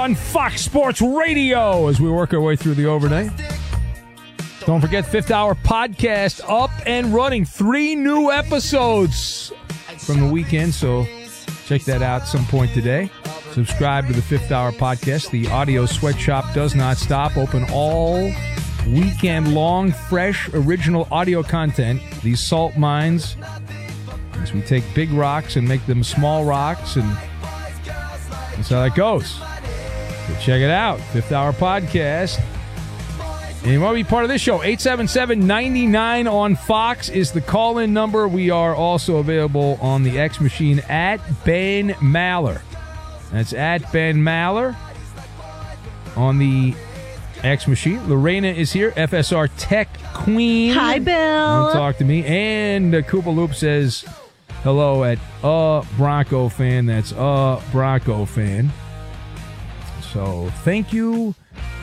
on Fox Sports Radio as we work our way through the overnight. Don't forget, Fifth Hour Podcast up and running. 3 new episodes from the weekend, so check that out some point today. Subscribe to the Fifth Hour Podcast. The audio sweatshop does not stop. Open all weekend long, fresh, original audio content. These salt mines, as we take big rocks and make them small rocks, and that's how that goes. So check it out, Fifth Hour Podcast. And you want to be part of this show, 877-99 on Fox is the call-in number. We are also available on the X machine at Ben Maller. That's at Ben Maller on the X machine. Lorena is here, FSR Tech Queen. Hi, Bill. Don't talk to me. And Koopa Loop says hello at Bronco fan. That's Bronco fan. So thank you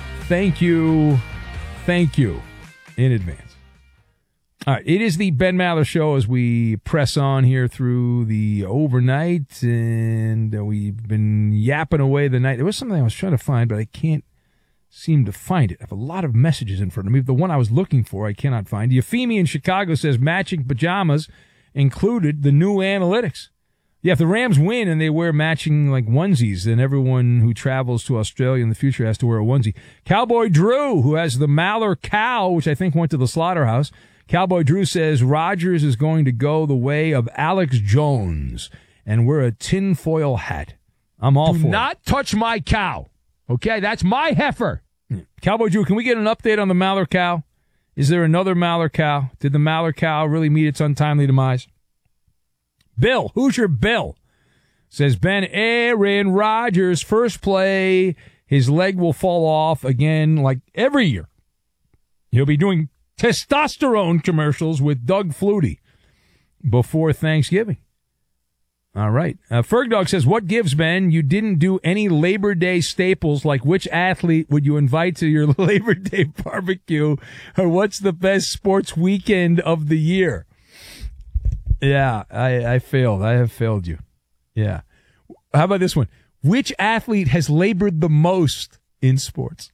in advance. All right, it is the Ben Maller Show as we press on here through the overnight, and we've been yapping away the night. There was something I was trying to find, but I can't seem to find it. I have a lot of messages in front of me. The one I was looking for, I cannot find. Euphemia in Chicago says matching pajamas included the new analytics. Yeah, if the Rams win and they wear matching like onesies, then everyone who travels to Australia in the future has to wear a onesie. Cowboy Drew, who has the Maller cow, which I think went to the slaughterhouse. Cowboy Drew says Rodgers is going to go the way of Alex Jones and wear a tinfoil hat. I'm all for it. Do not touch my cow. Okay, that's my heifer. Cowboy Drew, can we get an update on the Maller cow? Is there another Maller cow? Did the Maller cow really meet its untimely demise? Bill, Hoosier Bill, says Ben Aaron Rodgers, first play, his leg will fall off again like every year. He'll be doing testosterone commercials with Doug Flutie before Thanksgiving. All right. Fergdog says, what gives, Ben? You didn't do any Labor Day staples, like which athlete would you invite to your Labor Day barbecue, or what's the best sports weekend of the year? Yeah, I failed. I have failed you. Yeah. How about this one? Which athlete has labored the most in sports?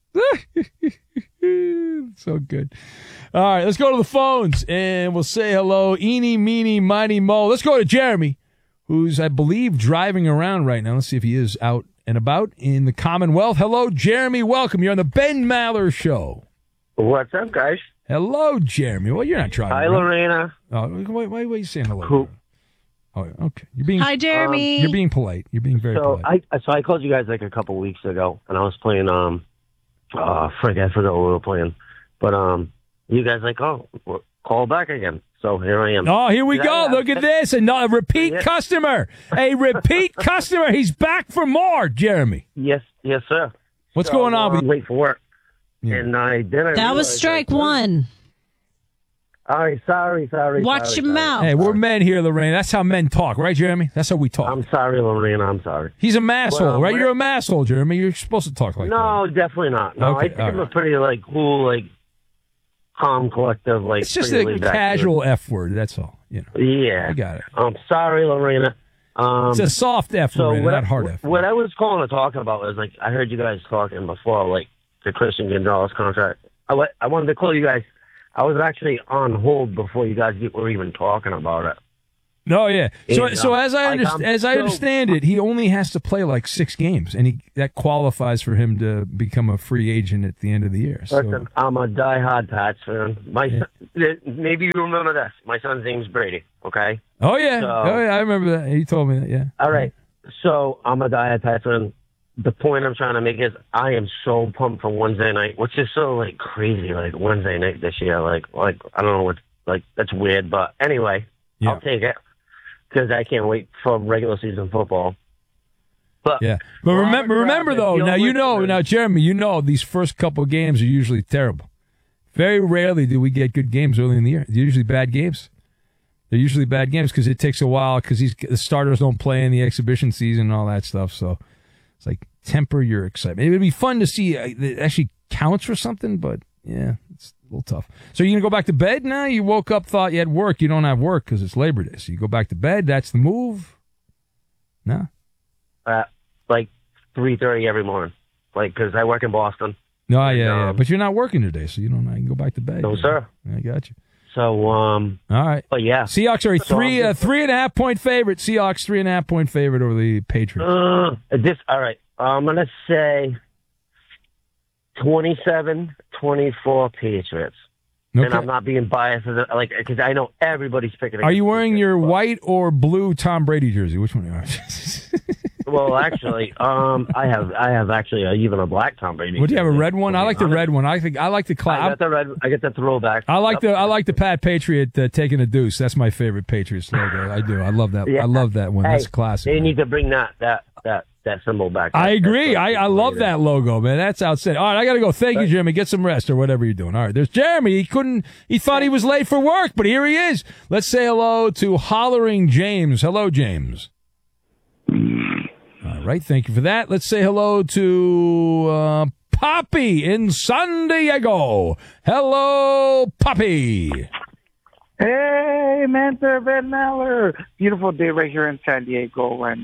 So good. All right, let's go to the phones, and we'll say hello. Eeny, meeny, miny, mo. Let's go to Jeremy, who's, I believe, driving around right now. Let's see if he is out and about in the Commonwealth. Hello, Jeremy. Welcome. You're on the Ben Maller Show. What's up, guys? Hello, Jeremy. Well, you're not driving. Hi, Lorena. Oh, why are you saying hello? Who? Oh, okay. You're being. Hi, Jeremy. You're being polite. You're being very polite. I called you guys like a couple weeks ago, and I was playing. I forgot what we were playing, but you guys like, call back again. So here I am. Oh, here we go. Look at this. A repeat customer. A repeat customer. He's back for more, Jeremy. Yes, sir. What's going on? Late for work. Yeah. And that was strike one. All right, sorry. Watch your mouth. Hey, we're men here, Lorraine. That's how men talk, right, Jeremy? That's how we talk. I'm sorry, Lorena. I'm sorry. He's a masshole, right? You're a masshole, Jeremy. You're supposed to talk like that. No, definitely not. No, okay, I think I'm a pretty cool, calm, collective, It's just a casual F word. That's all. You know. Yeah, I got it. I'm sorry, Lorena. It's a soft F word, not hard F word. What I was calling to talk about was I heard you guys talking before, the Christian Gonzalez contract. I wanted to call you guys. I was actually on hold before you guys were even talking about it. No, yeah. So as I understand it, he only has to play 6 games, and that qualifies for him to become a free agent at the end of the year. Listen, I'm a diehard Pats fan. Maybe you remember this. My son's name's Brady. Okay. Oh yeah. I remember that. He told me that. Yeah. All right. So I'm a diehard Pats fan. The point I'm trying to make is I am so pumped for Wednesday night, which is so crazy, Wednesday night this year. I don't know what, that's weird, but anyway, yeah. I'll take it because I can't wait for regular season football. But remember though, now Jeremy, these first couple of games are usually terrible. Very rarely do we get good games early in the year. They're usually bad games. They're usually bad games because it takes a while because the starters don't play in the exhibition season and all that stuff. So it's temper your excitement. It would be fun to see it actually counts for something, but yeah, it's a little tough. So you're going to go back to bed now? You woke up, thought you had work. You don't have work because it's Labor Day. So you go back to bed. That's the move? No? 3:30 every morning. like, because I work in Boston. No, yeah. But you're not working today, so you don't. I can go back to bed. No, sir. I got you. So, all right. But yeah, Seahawks are a 3.5 point favorite. Seahawks 3.5 point favorite over the Patriots. all right. I'm gonna say 27-24 Patriots. Okay. And I'm not being biased, because I know everybody's picking. Are you wearing your white or blue Tom Brady jersey? Which one are you? Well, actually, I have actually even a black Tom Brady. Would you have a red one? I like the red one. I like the cloud. I got the red. I get the throwback. I like the Pat Patriot taking a deuce. That's my favorite Patriots logo. I do. I love that. Yeah. I love that one. That's classic. They need to bring that symbol back. I agree. I love that logo, man. That's outstanding. All right, I got to go. Thank you, Jeremy. Get some rest or whatever you're doing. All right, there's Jeremy. He thought he was late for work, but here he is. Let's say hello to Hollering James. Hello, James. All right, thank you for that. Let's say hello to Poppy in San Diego. Hello, Poppy. Hey, Mentor Ben Maller. Beautiful day right here in San Diego. And,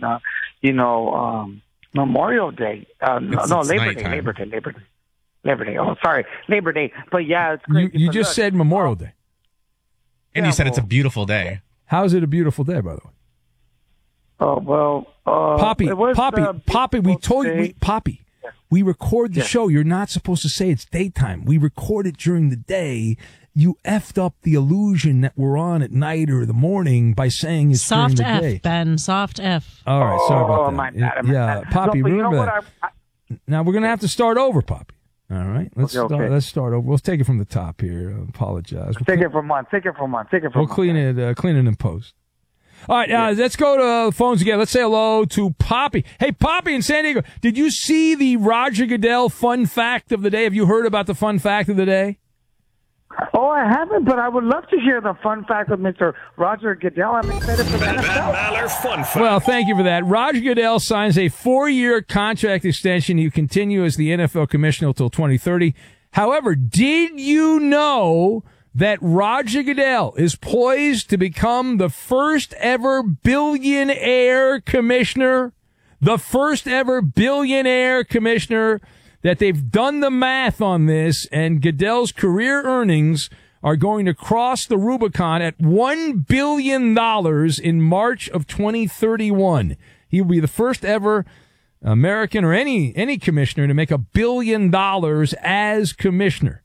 Memorial Day. Labor Day. Oh, sorry. Labor Day. But, yeah, it's great. You just said Memorial Day. And you said it's a beautiful day. How is it a beautiful day, by the way? Oh, well, Poppy, we told you, Poppy, we record the Yeah. show. You're not supposed to say it's daytime. We record it during the day. You effed up the illusion that we're on at night or the morning by saying it's Soft during the F, day. Ben. Soft F. All right, sorry about that. My bad. Poppy, No, but remember you know that. what? Now we're gonna have to start over, Poppy. All right, let's start over. We'll take it from the top here. Apologize. Take it from one. We'll clean it in post. All right, let's go to the phones again. Let's say hello to Poppy. Hey, Poppy in San Diego. Did you see the Roger Goodell fun fact of the day? Have you heard about the fun fact of the day? Oh, I haven't, but I would love to hear the fun fact with Mr. Roger Goodell. I'm excited for the NFL. Maller fun fact. Well, thank you for that. Roger Goodell signs a 4-year contract extension. He continue as the NFL commissioner until 2030. However, did you know that Roger Goodell is poised to become the first ever billionaire commissioner? The first ever billionaire commissioner. That they've done the math on this, and Goodell's career earnings are going to cross the Rubicon at $1 billion in March of 2031. He will be the first ever American or any commissioner to make $1 billion as commissioner.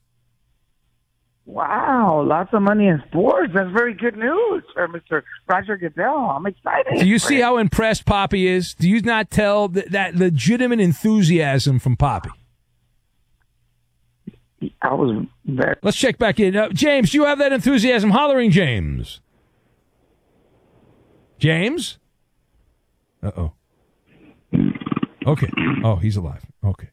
Wow, lots of money in sports. That's very good news for Mr. Roger Goodell. I'm excited. Do you see how impressed Poppy is? Do you not tell that legitimate enthusiasm from Poppy? I was very... Let's check back in. James, do you have that enthusiasm? Hollering James. James? Uh-oh. Okay. Oh, he's alive. Okay.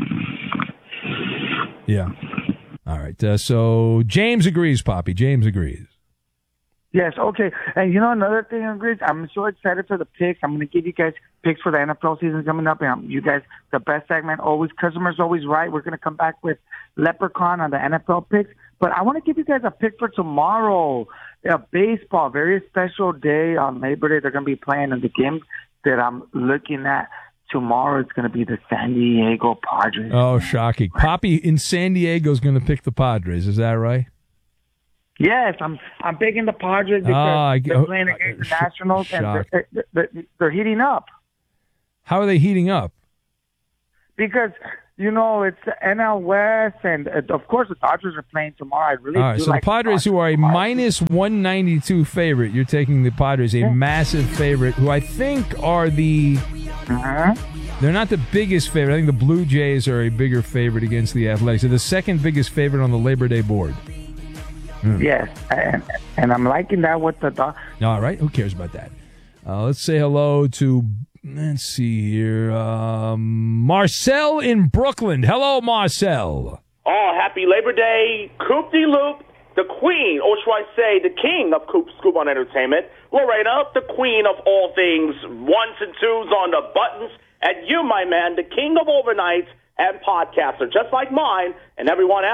Yeah. All right. So James agrees, Poppy. James agrees. Yes, okay. And another thing, I'm so excited for the picks. I'm going to give you guys picks for the NFL season coming up. And you guys, the best segment, always, customers always right. We're going to come back with Leprechaun on the NFL picks. But I want to give you guys a pick for tomorrow. Baseball, very special day on Labor Day. They're going to be playing in the game that I'm looking at. Tomorrow it's going to be the San Diego Padres. Oh, shocking. Poppy in San Diego is going to pick the Padres. Is that right? Yes, I'm picking the Padres because they're playing against the Nationals and they're heating up. How are they heating up? Because, it's the NL West, and of course the Dodgers are playing tomorrow. I really All right, do so like the Padres, who are a minus 192 favorite, you're taking the Padres, a massive favorite, who I think are the... They're not the biggest favorite. I think the Blue Jays are a bigger favorite against the Athletics. They're the second biggest favorite on the Labor Day board. Yes, and I'm liking that with the... All right, who cares about that? Let's say hello to... Let's see here. Marcel in Brooklyn. Hello, Marcel. Oh, happy Labor Day. Coop de Loop, the queen, or should I say the king of Scoop on Entertainment. Lorena, the queen of all things, ones and twos on the buttons. And you, my man, the king of overnights and podcaster, just like mine and everyone else.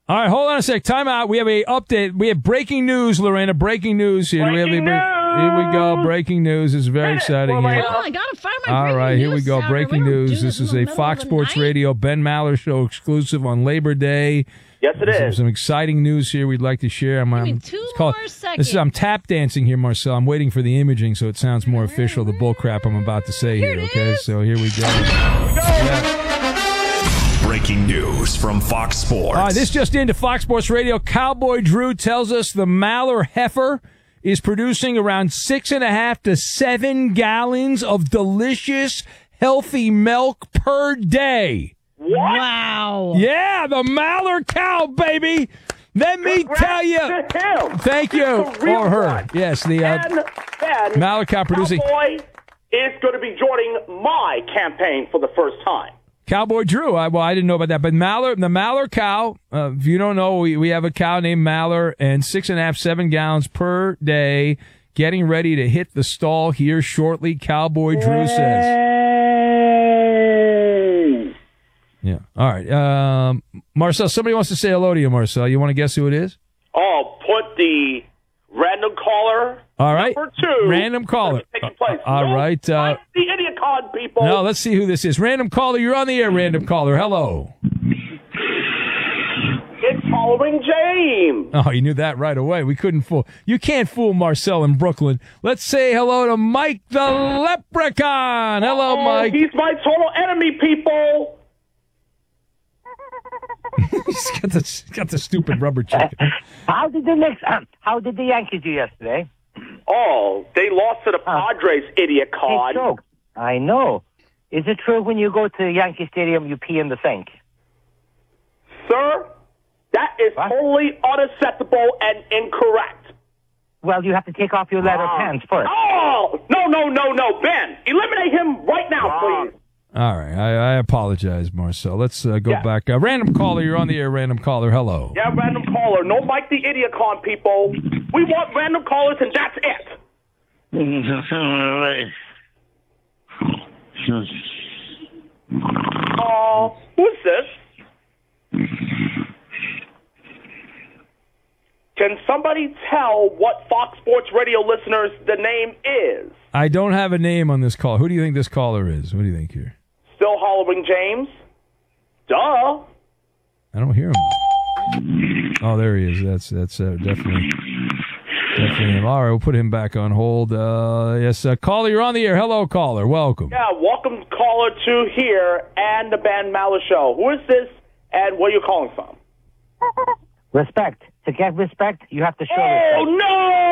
All right, hold on a sec. Time out. We have a update. We have breaking news, Lorena. Breaking news here. Breaking news. Here we go. Breaking news. This is very exciting here. Oh, I gotta find my All breaking right, here we news go. sounder. Breaking We don't news. do This in is the a middle Fox of the Sports night. Radio Ben Maller Show exclusive on Labor Day. Yes, it is. Some exciting news here we'd like to share. Give me two more seconds. I'm tap dancing here, Marcel. I'm waiting for the imaging so it sounds more official, the bull crap I'm about to say here, okay? So here we go. Yeah. Breaking news from Fox Sports. All right, this just into Fox Sports Radio. Cowboy Drew tells us the Maller heifer is producing around 6.5 to 7 gallons of delicious, healthy milk per day. Wow. Yeah, the Maller cow, baby. Let me tell you. To him. Thank you. He's the real Or her. one. Yes, the And Ben, Maller cow producing. Cowboy is going to be joining my campaign for the first time. Cowboy Drew. I didn't know about that. But the Maller cow, if you don't know, we have a cow named Maller and 6.5, 7 gallons per day getting ready to hit the stall here shortly, Cowboy Drew says. Yeah. All right. Marcel, somebody wants to say hello to you, Marcel. You want to guess who it is? Oh, put the random caller. All right. Number 2. Random caller. Taking place. All No, right. like the idiot con people. No, let's see who this is. Random caller, you're on the air, random caller. Hello. It's following James. Oh, you knew that right away. We couldn't fool. You can't fool Marcel in Brooklyn. Let's say hello to Mike the Leprechaun. Hello, Mike. He's my total enemy, people. He's got the stupid rubber chicken. How did the Yankees do yesterday? Oh, they lost to the Padres, idiot Hey, con. Stokes, I know. Is it true when you go to Yankee Stadium you pee in the sink? Sir, that is What? totally unacceptable and incorrect. Well, you have to take off your leather pants first. Oh, no. Ben, eliminate him right now, please. All right. I apologize, Marcel. Let's go back. Random caller, you're on the air, random caller. Hello. Yeah, random caller. No Mike the idiot con, people. We want random callers, and that's it. Who's this? Can somebody tell what Fox Sports Radio listeners the name is? I don't have a name on this call. Who do you think this caller is? What do you think here? Still hollering James? Duh. I don't hear him. Oh, there he is. That's definitely him. All right, we'll put him back on hold. Yes, caller, you're on the air. Hello, caller. Welcome. Yeah, welcome caller 2 here and the Ben Maller Show. Who is this and where are you calling from? Respect. To get respect, you have to show Oh, respect.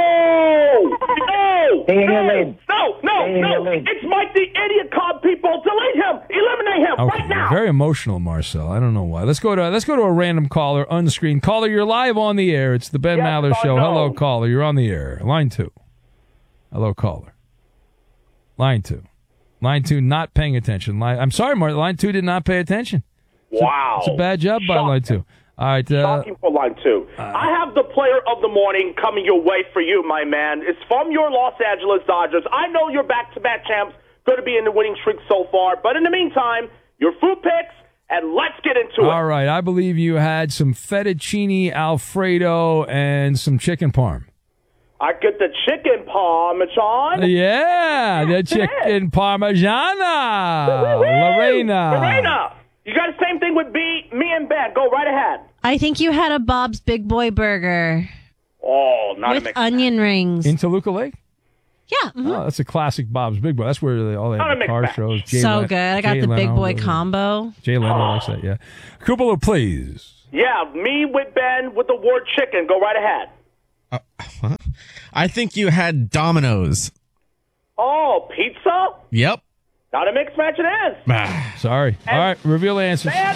no! Stay in your lane. No! It's Mike the idiot con, people. Delete him! Eliminate him Okay, right now! very emotional, Marcel. I don't know why. Let's go to a random caller, unscreened. Caller, you're live on the air. It's the Ben Yes, Maller I Show. know. Hello, caller. You're on the air. Line 2. Hello, caller. Line 2. Line 2 not paying attention. I'm sorry, Mark. Line 2 did not pay attention. Wow. It's a bad job by Line 2. All right. Shocking for line 2. I have the player of the morning coming your way for you, my man. It's from your Los Angeles Dodgers. I know you're back-to-back champs, going to be in the winning streak so far. But in the meantime, your food picks, and let's get into it. All right. I believe you had some fettuccine Alfredo and some chicken parm. I get the chicken parmesan. Yeah, the chicken parmigiana. Lorena. You got the same thing with me and Ben. Go right ahead. I think you had a Bob's Big Boy Burger Oh, not with a mix. onion rings. In Toluca Lake? Yeah. mhm. Oh, that's a classic Bob's Big Boy. That's where all Not a the mixed car match. shows. So good. I got Jay the Big Leno, Boy combo. Jay Leno likes that, yeah. Cupola, please. Yeah, me with Ben with the word chicken. Go right ahead. I think you had Domino's. Oh, pizza? Yep. Not a mixed match it is. Sorry. All right, reveal answers. Ben,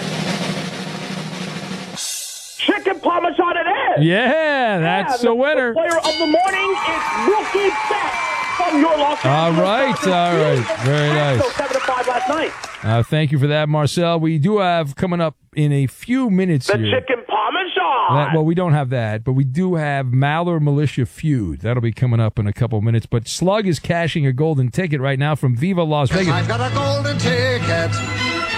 chicken parmesan it is. Yeah, that's Yeah, the winner. The player of the morning is Mookie Betts from your Los All Angeles right, Dodgers. all right. Very nice. So 7-5 last night. Thank you for that, Marcel. We do have coming up in a few minutes The here. chicken parmesan. Well, we don't have that, but we do have Maller Militia Feud. That'll be coming up in a couple minutes. But Slug is cashing a golden ticket right now from Viva Las Vegas. I've got a golden ticket.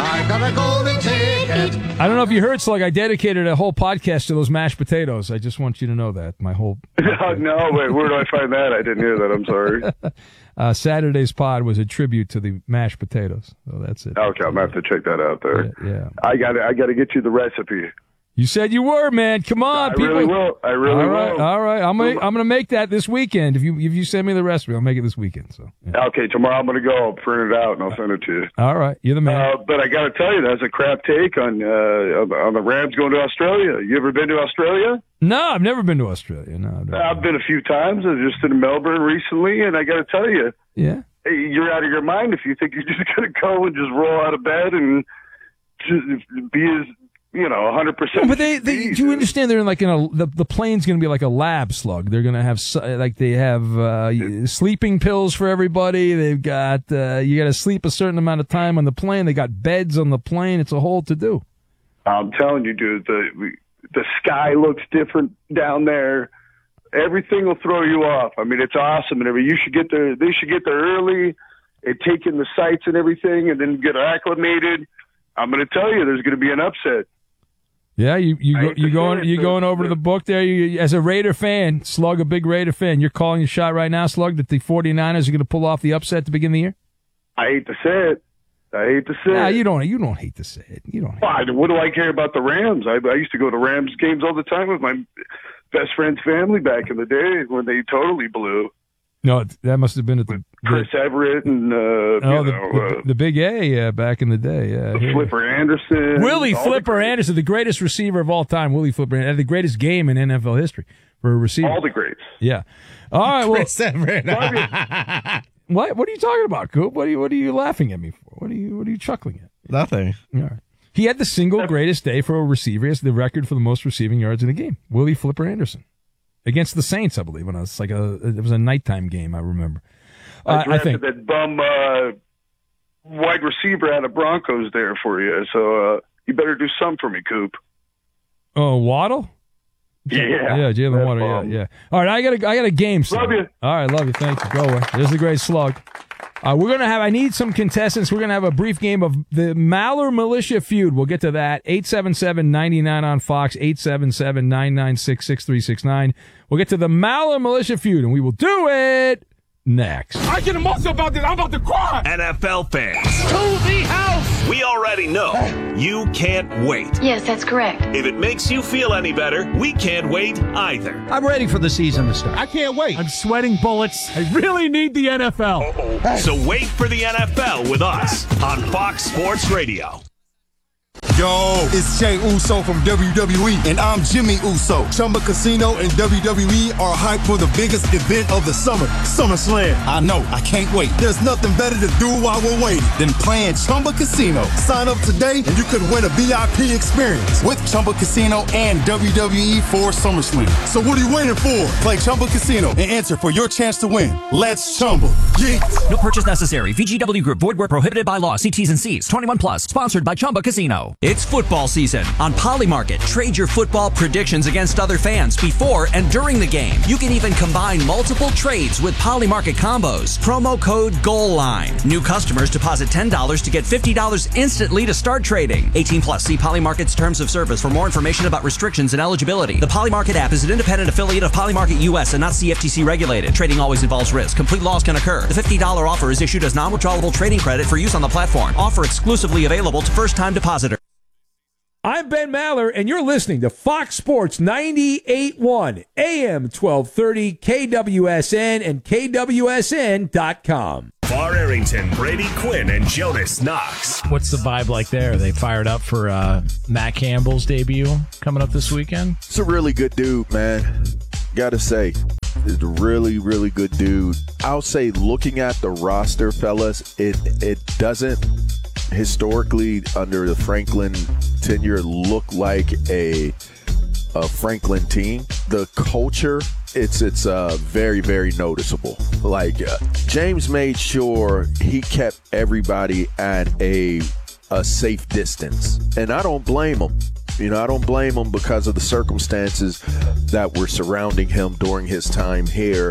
I've got a golden ticket. I don't know if you heard, Slug. I dedicated a whole podcast to those mashed potatoes. I just want you to know that. My whole. No, wait, where do I find that? I didn't hear that. I'm sorry. Saturday's pod was a tribute to the mashed potatoes. So that's it. Okay, I'm going to have to check that out there. Yeah. I got to get you the recipe. You said you were, man. Come on, I people. really will. I really will. All right. I'm gonna make that this weekend. If you send me the recipe, I'll make it this weekend. So. Yeah. Okay, tomorrow I'm going to go. I'll print it out and I'll send it to you. All right, you're the man. But I got to tell you, that's a crap take on the Rams going to Australia. You ever been to Australia? No, I've never been to Australia. No, I've been a few times. I was just in Melbourne recently, and I got to tell you, yeah, you're out of your mind if you think you're just going to go and just roll out of bed and just be as 100%. No, but they do you understand? They're in like the plane's going to be like a lab, Slug. They're going to have they have sleeping pills for everybody. They've got you got to sleep a certain amount of time on the plane. They got beds on the plane. It's a whole to do. I'm telling you, dude, the sky looks different down there. Everything will throw you off. I mean, it's awesome and everything. You should get there. They should get there early and take in the sights and everything, and then get acclimated. I'm going to tell you, there's going to be an upset. Yeah, you going over to the book there. You, as a Raider fan, Slug, a big Raider fan, you're calling your shot right now, Slug, that the 49ers are going to pull off the upset to begin the year? I hate to say it. Nah, you don't hate to say it. You don't. What do I care about the Rams? I used to go to Rams games all the time with my best friend's family back in the day when they totally blew. No, that must have been at the Chris Everett and the Big A back in the day. Yeah, Flipper Anderson, Willie Flipper Anderson, the greatest receiver of all time. Willie Flipper Anderson, the greatest game in NFL history for a receiver. All the greats. Yeah. All right. Well, Chris Everett. What are you talking about, Coop? What are you laughing at me for? What are you chuckling at? Nothing. All right. He had the single greatest day for a receiver. He has the record for the most receiving yards in a game. Willie Flipper Anderson. Against the Saints, I believe, when it was a nighttime game. I remember. I think that bum wide receiver out of Broncos there for you. So you better do something for me, Coop. Oh, Waddle. Yeah, Jalen Waddle. Yeah. All right, I got a game. Love you. All right, love you. Thank you. Go away. There's the great Slug. I need some contestants. We're going to have a brief game of the Maller Militia feud. We'll get to that. 877-99 on Fox, 877-996-6369. We'll get to the Maller Militia feud, and we will do it next. I get emotional about this. I'm about to cry. NFL fans. To the house. We already know you can't wait. Yes, that's correct. If it makes you feel any better, we can't wait either. I'm ready for the season to start. I can't wait. I'm sweating bullets. I really need the NFL. Hey. So wait for the NFL with us on Fox Sports Radio. Yo, it's Jey Uso from WWE, and I'm Jimmy Uso. Chumba Casino and WWE are hyped for the biggest event of the summer, SummerSlam. I know, I can't wait. There's nothing better to do while we're waiting than playing Chumba Casino. Sign up today, and you could win a VIP experience with Chumba Casino and WWE for SummerSlam. So what are you waiting for? Play Chumba Casino and enter for your chance to win. Let's Chumba. Yeet. No purchase necessary. VGW Group. Void where prohibited by law. See T's and C's. 21 plus. Sponsored by Chumba Casino. It's football season. On Polymarket, trade your football predictions against other fans before and during the game. You can even combine multiple trades with Polymarket combos. Promo code GOALLINE. New customers deposit $10 to get $50 instantly to start trading. 18 plus. See Polymarket's terms of service for more information about restrictions and eligibility. The Polymarket app is an independent affiliate of Polymarket US and not CFTC regulated. Trading always involves risk. Complete loss can occur. The $50 offer is issued as non-withdrawable trading credit for use on the platform. Offer exclusively available to first-time depositors. I'm Ben Maller, and you're listening to Fox Sports 98.1 AM 1230 KWSN and KWSN.com. Bar Arrington, Brady Quinn, and Jonas Knox. What's the vibe like there? Are they fired up for Matt Campbell's debut coming up this weekend? It's a really good dude, man. Gotta say, it's a really, really good dude. I'll say, looking at the roster, fellas, it doesn't historically under the Franklin tenure look like a Franklin team. The culture, it's very, very noticeable. Like James made sure he kept everybody at a safe distance, and I don't blame him. I don't blame him because of the circumstances that were surrounding him during his time here.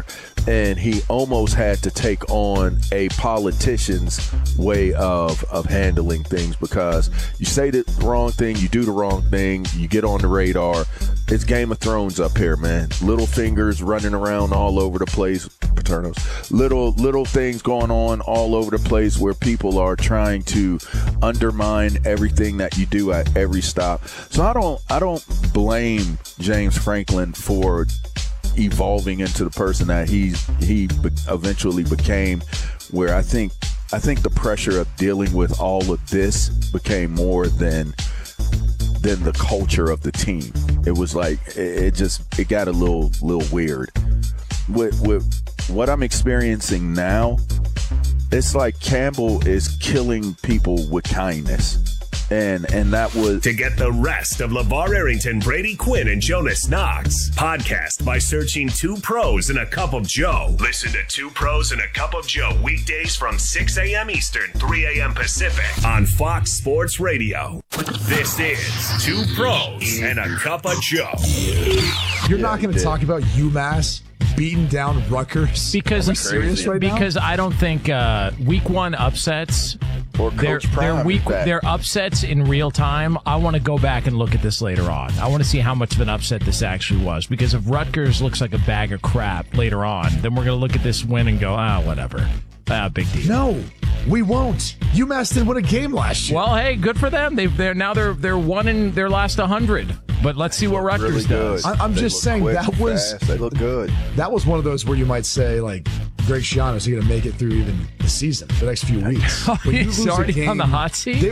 and he almost had to take on a politician's way of handling things, because you say the wrong thing, you do the wrong thing, you get on the radar. It's Game of Thrones up here, man. Little fingers running around all over the place. Paternos. Little things going on all over the place where people are trying to undermine everything that you do at every stop. So I don't blame James Franklin for evolving into the person that he eventually became, where I think the pressure of dealing with all of this became more than the culture of the team. It was like it got a little weird. With what I'm experiencing now, it's like Campbell is killing people with kindness. And that was... To get the rest of LeVar Arrington, Brady Quinn, and Jonas Knox, podcast by searching Two Pros and a Cup of Joe. Listen to Two Pros and a Cup of Joe weekdays from 6 a.m. Eastern, 3 a.m. Pacific on Fox Sports Radio. This is Two Pros and a Cup of Joe. You're not going to talk about UMass beating down Rutgers? Because are you serious right now? Because I don't think week one upsets or they're upsets in real time. I want to go back and look at this later on. I want to see how much of an upset this actually was. Because if Rutgers looks like a bag of crap later on, then we're going to look at this win and go, whatever. Big deal. No, we won't. UMass didn't win a game last year. Well, hey, good for them. They're one in their last 100. But let's see what Rutgers really does. I'm just saying they look good. That was one of those where you might say, like, Greg Schiano is going to make it through even the season, the next few weeks. He's already on the hot seat?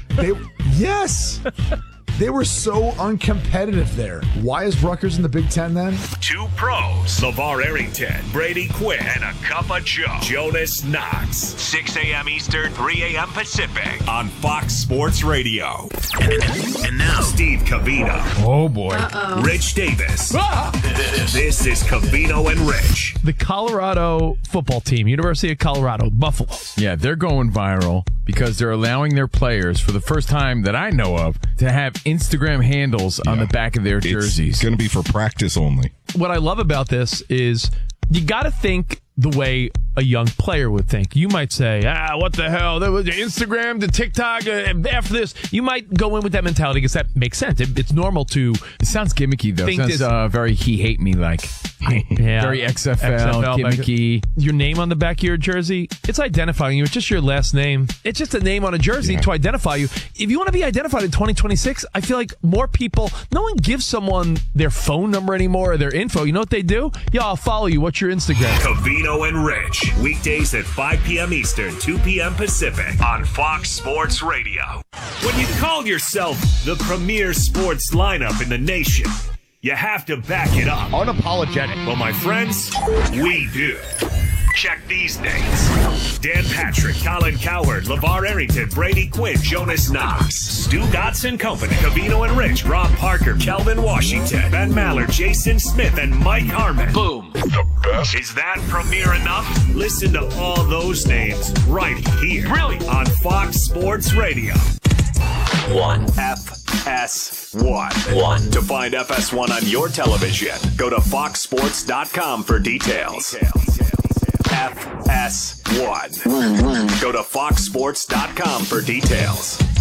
Yes. They were so uncompetitive there. Why is Rutgers in the Big Ten then? Two Pros, LeVar Arrington, Brady Quinn, and a Cup of Joe. Jonas Knox, 6 a.m. Eastern, 3 a.m. Pacific on Fox Sports Radio. And now, Steve Covino. Oh, boy. Uh-oh. Rich Davis. This is Covino and Rich. The Colorado football team, University of Colorado, Buffaloes. Yeah, they're going viral because they're allowing their players, for the first time that I know of, to have Instagram handles on the back of their jerseys. It's going to be for practice only. What I love about this is you got to think the way a young player would think. You might say, what the hell? There was Instagram, the TikTok, after this. You might go in with that mentality because that makes sense. It's normal to... It sounds gimmicky, though. It sounds very he hate me like. Yeah. Very XFL gimmicky. Your name on the back of your jersey, it's identifying you. It's just your last name. It's just a name on a jersey to identify you. If you want to be identified in 2026, I feel like more people... No one gives someone their phone number anymore or their info. You know what they do? I'll follow you. What's your Instagram? Covino and Rich. Weekdays at 5 p.m. Eastern, 2 p.m. Pacific on Fox Sports Radio. When you call yourself the premier sports lineup in the nation, you have to back it up. Unapologetic. Well, my friends, we do. Check these names: Dan Patrick, Colin Cowherd, LeVar Arrington, Brady Quinn, Jonas Knox, Stu Dotson Company, Covino and Rich, Rob Parker, Kelvin Washington, Ben Maller, Jason Smith, and Mike Harmon. Boom. The best. Is that premier enough? Listen to all those names right here. Really? On Fox Sports Radio. FS1. To find FS1 on your television, go to foxsports.com for details. FS1. Go to foxsports.com for details.